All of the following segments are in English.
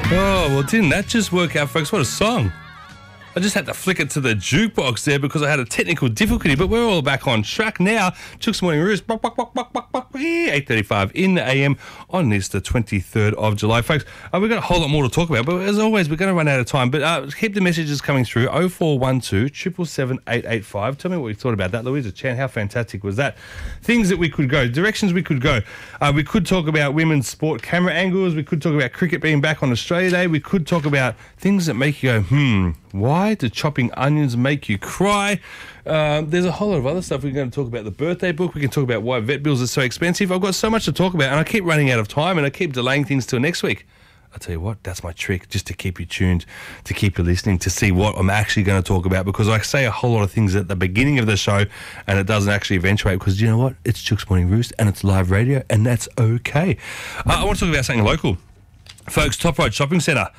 Oh, well, didn't that just work out, folks? What a song. I just had to flick it to the jukebox there because I had a technical difficulty, but we're all back on track now. Chook's Morning Roost, 8:35 in the AM on this, the 23rd of July. Folks, we've got a whole lot more to talk about, but as always, we're going to run out of time. But keep the messages coming through, 0412 777 885. Tell me what you thought about that, Louisa Chan. How fantastic was that? Things that we could go, directions we could go. We could talk about women's sport camera angles. We could talk about cricket being back on Australia Day. We could talk about things that make you go, why do chopping onions make you cry? There's a whole lot of other stuff. We're going to talk about the birthday book. We can talk about why vet bills are so expensive. I've got so much to talk about, and I keep running out of time, and I keep delaying things till next week. I'll tell you what, that's my trick, just to keep you tuned, to keep you listening, to see what I'm actually going to talk about, because I say a whole lot of things at the beginning of the show, and it doesn't actually eventuate, because you know what? It's Chook's Morning Roost, and it's live radio, and that's okay. I want to talk about something local. Folks, Top Ride Shopping Centre.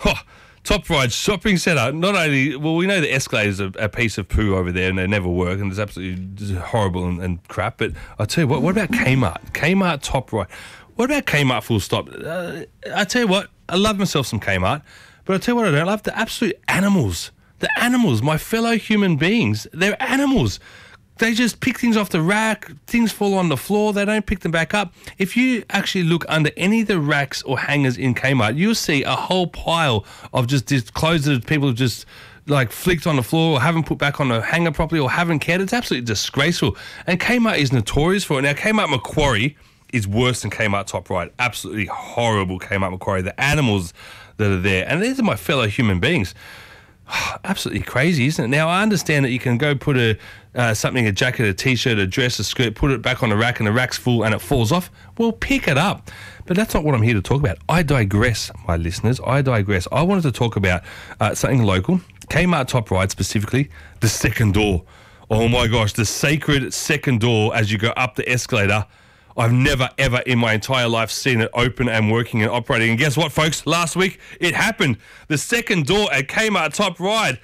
Top Ride Shopping Centre. Not only, well, we know the escalator's a piece of poo over there and they never work and it's absolutely horrible and crap, but I'll tell you what about Kmart? Kmart Top Ride. What about Kmart full stop? I tell you what, I love myself some Kmart, but I'll tell you what I don't love, the absolute animals. The animals, my fellow human beings, they're animals. They just pick things off the rack, things fall on the floor, they don't pick them back up. If you actually look under any of the racks or hangers in Kmart, you'll see a whole pile of just clothes that people have just like flicked on the floor or haven't put back on the hanger properly or haven't cared. It's absolutely disgraceful. And Kmart is notorious for it. Now, Kmart Macquarie is worse than Kmart Top Ride. Absolutely horrible Kmart Macquarie. The animals that are there. And these are my fellow human beings. Absolutely crazy, isn't it? Now, I understand that you can go put a jacket, a T-shirt, a dress, a skirt, put it back on the rack and the rack's full and it falls off. Well, pick it up. But that's not what I'm here to talk about. I digress, my listeners. I digress. I wanted to talk about something local, Kmart Top Ride specifically, the second door. Oh, my gosh, the sacred second door as you go up the escalator. I've never, ever in my entire life seen it open and working and operating. And guess what, folks? Last week, it happened. The second door at Kmart Top Ride.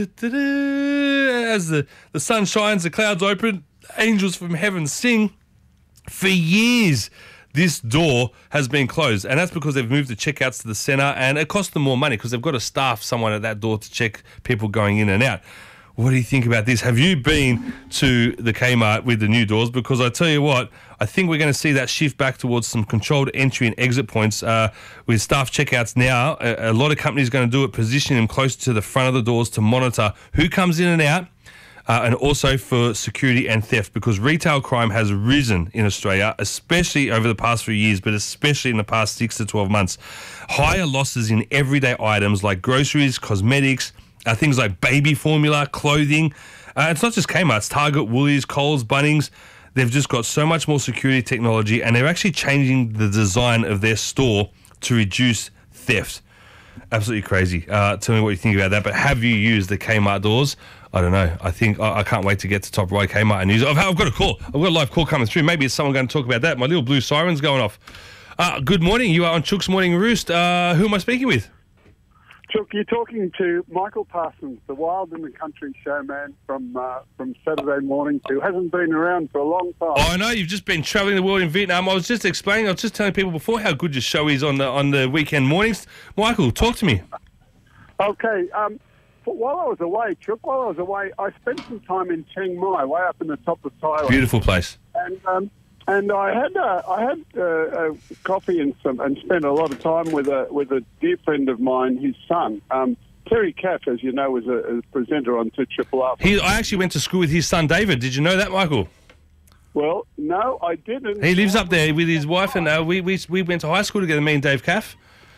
As the sun shines, the clouds open, angels from heaven sing. For years, this door has been closed. And that's because they've moved the checkouts to the centre. And it costs them more money because they've got to staff someone at that door to check people going in and out. What do you think about this? Have you been to the Kmart with the new doors? Because I tell you what, I think we're going to see that shift back towards some controlled entry and exit points with staff checkouts now. A lot of companies are going to do it, positioning them closer to the front of the doors to monitor who comes in and out, and also for security and theft, because retail crime has risen in Australia, especially over the past few years, but especially in the past 6 to 12 months. Higher losses in everyday items like groceries, cosmetics, things like baby formula, clothing. It's not just Kmart, it's Target, Woolies, Coles, Bunnings. They've just got so much more security technology and they're actually changing the design of their store to reduce theft. Absolutely crazy. Tell me what you think about that. But have you used the Kmart doors? I don't know. I think I can't wait to get to Top Ride Kmart and use it. I've got a call. I've got a live call coming through. Maybe it's someone going to talk about that. My little blue siren's going off. Good morning. You are on Chook's Morning Roost. Who am I speaking with? Chook, you're talking to Michael Parsons, the Wild in the Country showman from Saturday morning, who hasn't been around for a long time. Oh, I know. You've just been travelling the world in Vietnam. I was just telling people before how good your show is on the weekend mornings. Michael, talk to me. Okay. While I was away, Chook, I spent some time in Chiang Mai, way up in the top of Thailand. Beautiful place. And I had coffee and spent a lot of time with a dear friend of mine, his son. Terry Caff, as you know, was a presenter on 2RR. I actually went to school with his son, David. Did you know that, Michael? Well, no, I didn't. He lives up there with his wife, and we went to high school together, me and Dave Caff.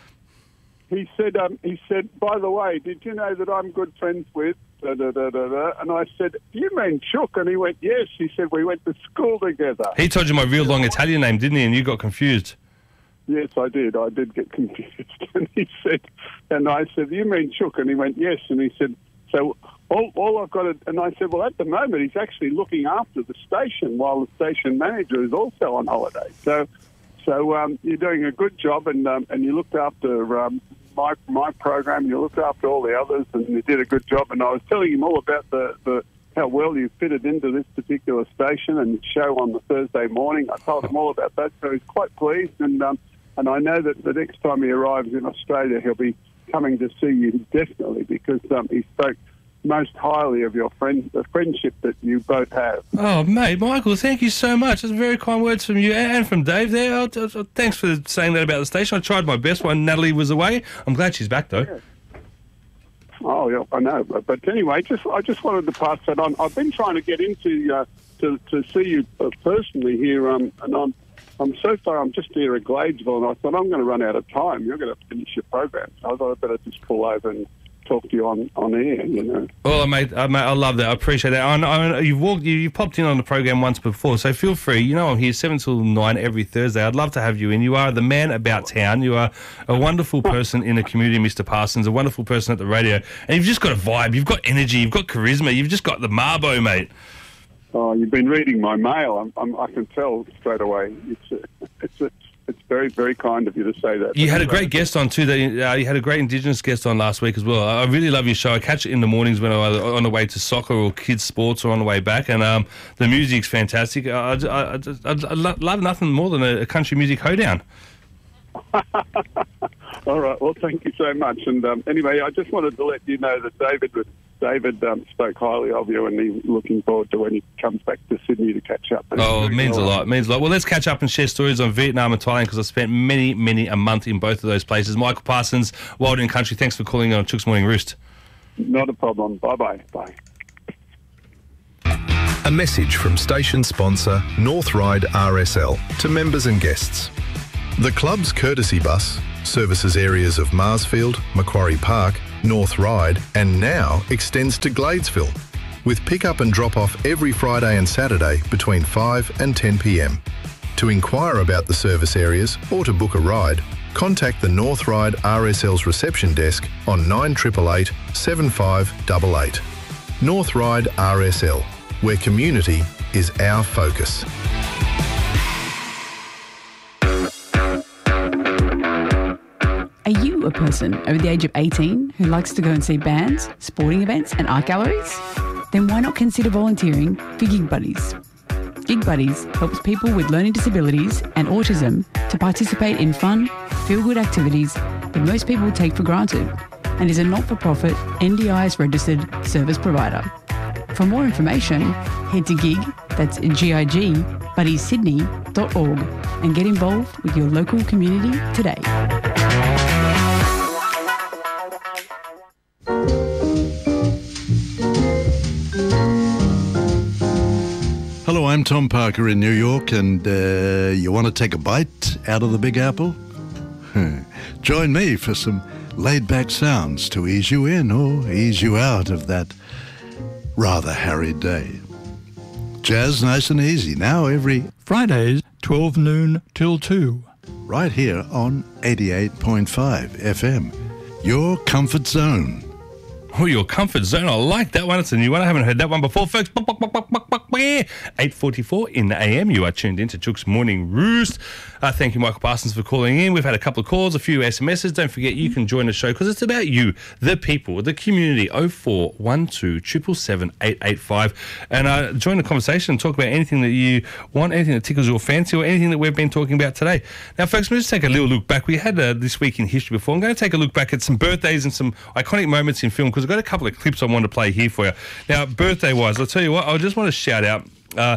He said, by the way, did you know that I'm good friends with... And I said, do you mean Chook? And he went, yes. He said, we went to school together. He told you my real long Italian name, didn't he? And you got confused. Yes, I did. I did get confused. And I said, you mean Chook? And he went, yes. And he said, so all I've got to... And I said, well, at the moment, he's actually looking after the station while the station manager is also on holiday. So you're doing a good job, and you looked after... My program, you looked after all the others, and you did a good job. And I was telling him all about how well you fitted into this particular station and show on the Thursday morning. I told him all about that, so he's quite pleased. And And I know that the next time he arrives in Australia, he'll be coming to see you definitely, because he spoke most highly of your the friendship that you both have. Oh, mate, Michael, thank you so much. That's very kind words from you and from Dave there. Thanks for saying that about the station. I tried my best when Natalie was away. I'm glad she's back, though. Yeah. Oh, yeah, I know. But anyway, I just wanted to pass that on. I've been trying to get into to see you personally here, and I'm so far, I'm just here at Gladesville, and I thought I'm going to run out of time. You're going to finish your program. So I thought I'd better just pull over and talk to you on air, you know. Well, mate, I love that. I appreciate that. You've popped in on the program once before, so feel free. You know, I'm here 7 till 9 every Thursday. I'd love to have you in. You are the man about town. You are a wonderful person in the community, Mr. Parsons, a wonderful person at the radio. And you've just got a vibe. You've got energy. You've got charisma. You've just got the marbo, mate. Oh, you've been reading my mail. I can tell straight away. It's very, very kind of you to say that. You had a great guest on too. You had a great Indigenous guest on last week as well. I really love your show. I catch it in the mornings when I'm on the way to soccer or kids' sports or on the way back, and the music's fantastic. I love nothing more than a country music hoedown. All right. Well, thank you so much. And anyway, I just wanted to let you know that David spoke highly of you, and he's looking forward to when he comes back to Sydney to catch up. Oh, it means a lot. It means a lot. Well, let's catch up and share stories on Vietnam and Thailand, because I spent many a month in both of those places. Michael Parsons, Wild in Country, thanks for calling on Chook's Morning Roost. Not a problem. Bye-bye. Bye. A message from station sponsor North Ride RSL to members and guests. The club's courtesy bus services areas of Marsfield, Macquarie Park, North Ride, and now extends to Gladesville, with pick-up and drop-off every Friday and Saturday between 5 and 10 p.m. To inquire about the service areas or to book a ride, contact the North Ride RSL's reception desk on 9888 7588. North Ride RSL, where community is our focus. Are you a person over the age of 18 who likes to go and see bands, sporting events and art galleries? Then why not consider volunteering for Gig Buddies? Gig Buddies helps people with learning disabilities and autism to participate in fun, feel-good activities that most people take for granted, and is a not-for-profit NDIS registered service provider. For more information, head to GIG, that's G-I-G, buddiesydney.org, and get involved with your local community today. Hello, I'm Tom Parker in New York, and you want to take a bite out of the Big Apple? Join me for some laid-back sounds to ease you in or ease you out of that rather harried day. Jazz nice and easy, now every Fridays, 12 noon till 2. right here on 88.5 FM, your comfort zone. Oh, your comfort zone. I like that one. It's a new one. I haven't heard that one before, folks. 8:44 in the AM. You are tuned into Chook's Morning Roost. Thank you, Michael Parsons, for calling in. We've had a couple of calls, a few SMSs. Don't forget, you can join the show because it's about you, the people, the community. 0412 777 885. And join the conversation and talk about anything that you want, anything that tickles your fancy, or anything that we've been talking about today. Now, folks, let's take a little look back. We had This Week in History before. I'm going to take a look back at some birthdays and some iconic moments in film, because I've got a couple of clips I want to play here for you. Now, birthday-wise, I'll tell you what, I just want to shout out.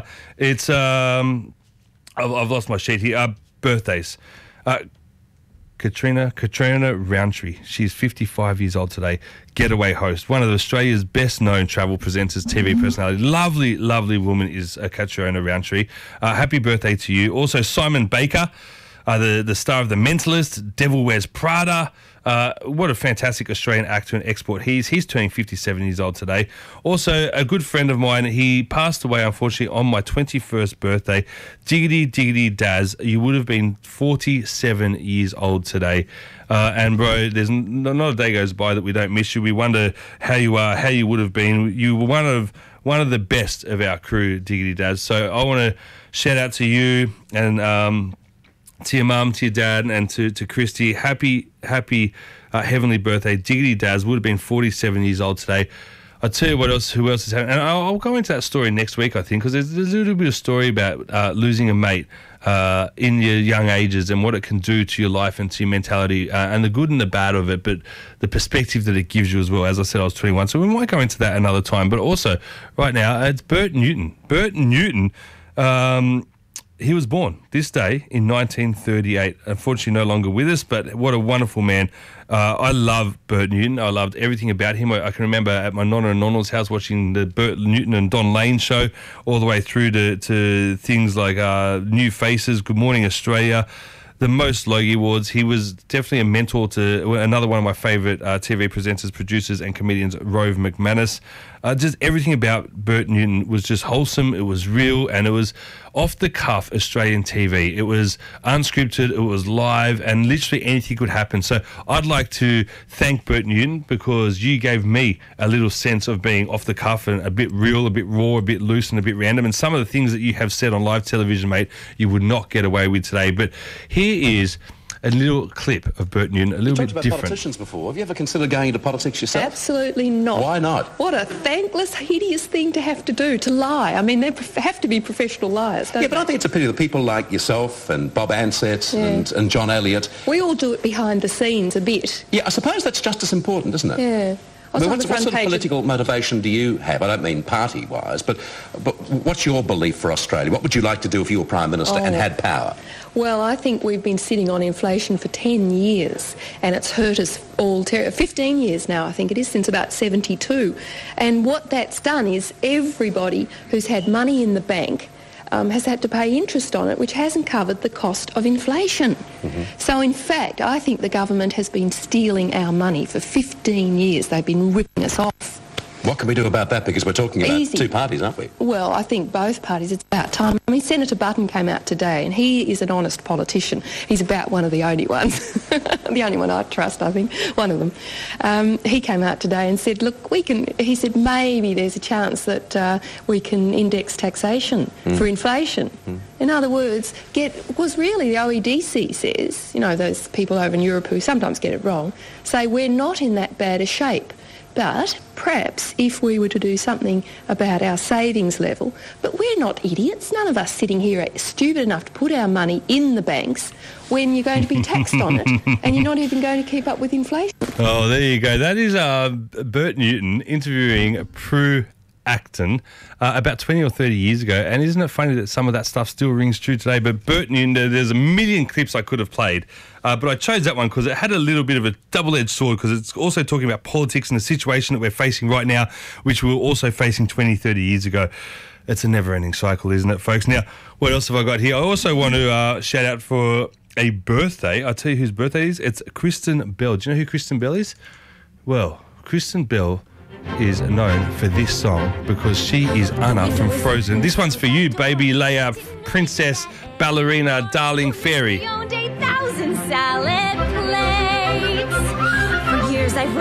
I've lost my sheet here. Birthdays. Katrina Roundtree. She's 55 years old today. Getaway host, one of Australia's best-known travel presenters, TV personality. Lovely, lovely woman is Katrina Roundtree. Happy birthday to you. Also, Simon Baker, the star of The Mentalist, Devil Wears Prada. What a fantastic Australian actor and export he's turning 57 years old today. Also, a good friend of mine, he passed away, unfortunately, on my 21st birthday. Diggity Daz, you would have been 47 years old today. And, bro, there's not a day goes by that we don't miss you. We wonder how you are, how you would have been. You were one of the best of our crew, Diggity Daz. So I want to shout out to you and to your mum, to your dad, and to Christy. Happy heavenly birthday. Diggity Daz would have been 47 years old today. I'll tell you who else is happening. And I'll go into that story next week, I think, because there's a little bit of story about losing a mate in your young ages and what it can do to your life and to your mentality and the good and the bad of it, but the perspective that it gives you as well. As I said, I was 21, so we might go into that another time. But also, right now, it's Bert Newton. Bert Newton, he was born this day in 1938. Unfortunately, no longer with us, but what a wonderful man. I love Bert Newton. I loved everything about him. I can remember at my Nonna and Nonna's house watching the Bert Newton and Don Lane show all the way through to things like New Faces, Good Morning Australia, the most Logie Awards. He was definitely a mentor to another one of my favourite TV presenters, producers and comedians, Rove McManus. Just everything about Bert Newton was just wholesome, it was real, and it was off-the-cuff Australian TV. It was unscripted, it was live, and literally anything could happen. So I'd like to thank Bert Newton because you gave me a little sense of being off-the-cuff and a bit real, a bit raw, a bit loose and a bit random. And some of the things that you have said on live television, mate, you would not get away with today. But here is a little clip of Bert Newton, a little bit different. You've talked about politicians before. Have you ever considered going into politics yourself? Absolutely not. Why not? What a thankless, hideous thing to have to do, to lie. I mean, they have to be professional liars, don't they? Yeah, but I think it's a pity that people like yourself and Bob Ansett and John Elliott... We all do it behind the scenes a bit. Yeah, I suppose that's just as important, isn't it? Yeah. I mean, what sort of political motivation do you have? I don't mean party-wise, but what's your belief for Australia? What would you like to do if you were Prime Minister and had power? Well, I think we've been sitting on inflation for 10 years and it's hurt us all 15 years now, I think it is, since about 72. And what that's done is everybody who's had money in the bank has had to pay interest on it, which hasn't covered the cost of inflation. So, in fact, I think the government has been stealing our money for 15 years. They've been ripping us off. What can we do about that? Because we're talking about two parties, aren't we? Well, I think both parties. It's about time. I mean, Senator Button came out today, and he is an honest politician. He's about one of the only ones. The only one I trust, I think. One of them. He came out today and said, look, he said, maybe there's a chance that we can index taxation for inflation. In other words, because really the OEDC says, you know, those people over in Europe who sometimes get it wrong, say we're not in that bad a shape. But perhaps if we were to do something about our savings level, but we're not idiots. None of us sitting here are stupid enough to put our money in the banks when you're going to be taxed on it and you're not even going to keep up with inflation. Oh, there you go. That is Bert Newton interviewing Prue Acton about 20 or 30 years ago. And isn't it funny that some of that stuff still rings true today? But Bert Newton, there's a million clips I could have played. But I chose that one because it had a little bit of a double-edged sword because it's also talking about politics and the situation that we're facing right now, which we were also facing 20, 30 years ago. It's a never-ending cycle, isn't it, folks? Now, what else have I got here? I also want to shout out for a birthday. I'll tell you whose birthday it is. It's Kristen Bell. Do you know who Kristen Bell is? Well, Kristen Bell is known for this song because she is Anna from Frozen. This one's for you, baby Leia, princess, ballerina, darling fairy. We owned 8,000 salad plates. For years I've